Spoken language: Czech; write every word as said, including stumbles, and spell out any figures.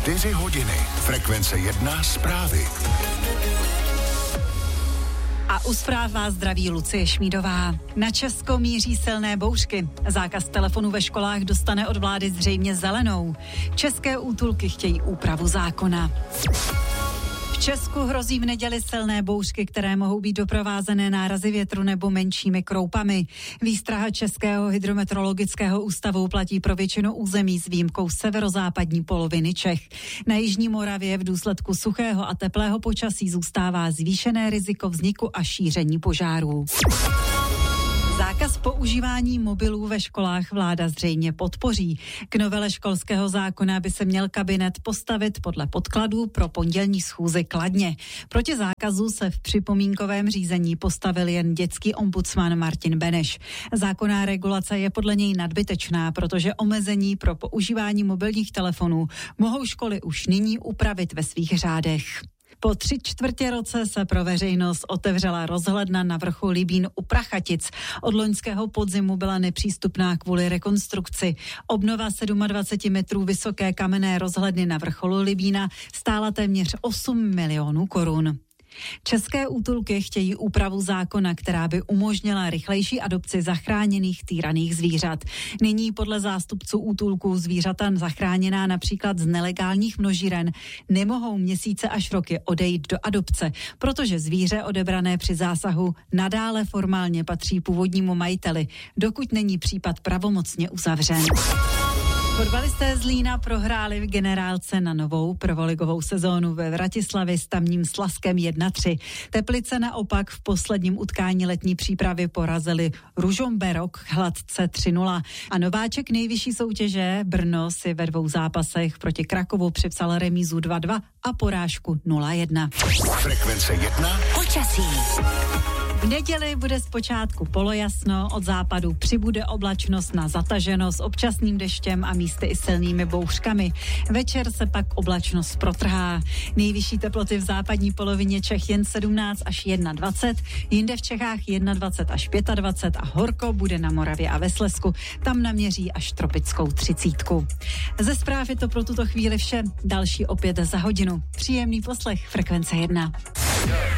čtyři hodiny. Frekvence jedna zprávy. A u zpráv vás zdraví Lucie Šmídová. Na Česko míří silné bouřky. Zákaz telefonu ve školách dostane od vlády zřejmě zelenou. České útulky chtějí úpravu zákona. V Česku hrozí v neděli silné bouřky, které mohou být doprovázené nárazy větru nebo menšími kroupami. Výstraha Českého hydrometeorologického ústavu platí pro většinu území s výjimkou severozápadní poloviny Čech. Na jižní Moravě v důsledku suchého a teplého počasí zůstává zvýšené riziko vzniku a šíření požárů. Zákaz používání mobilů ve školách vláda zřejmě podpoří. K novele školského zákona by se měl kabinet postavit podle podkladů pro pondělní schůzi kladně. Proti zákazu se v připomínkovém řízení postavil jen dětský ombudsman Martin Beneš. Zákonná regulace je podle něj nadbytečná, protože omezení pro používání mobilních telefonů mohou školy už nyní upravit ve svých řádech. Po tři čtvrtě roce se pro veřejnost otevřela rozhledna na vrchu Libín u Prachatic. Od loňského podzimu byla nepřístupná kvůli rekonstrukci. Obnova dvacet sedm metrů vysoké kamenné rozhledny na vrcholu Libína stála téměř osm milionů korun. České útulky chtějí úpravu zákona, která by umožnila rychlejší adopci zachráněných týraných zvířat. Nyní podle zástupců útulků zvířata zachráněná například z nelegálních množíren nemohou měsíce až roky odejít do adopce, protože zvíře odebrané při zásahu nadále formálně patří původnímu majiteli, dokud není případ pravomocně uzavřen. Fotbalisté Zlína prohráli v generálce na novou prvoligovou sezónu ve Vratislavi s tamním Slaskem jedna tři. Teplice naopak v posledním utkání letní přípravy porazili Ružomberok hladce tři nula. A nováček nejvyšší soutěže Brno si ve dvou zápasech proti Krakovu připsal remízu dva dva a porážku nula jedna. Frekvence jedna. Počasí. V neděli bude zpočátku polojasno, od západu přibude oblačnost na zataženo s občasným deštěm a místy i silnými bouřkami. Večer se pak oblačnost protrhá. Nejvyšší teploty v západní polovině Čech jen sedmnáct až dvacet jedna, jinde v Čechách dvacet jedna až dvacet pět a horko bude na Moravě a ve Slezsku. Tam naměří až tropickou třicítku. Ze zpráv je to pro tuto chvíli vše. Další opět za hodinu. Příjemný poslech Frekvence jedna.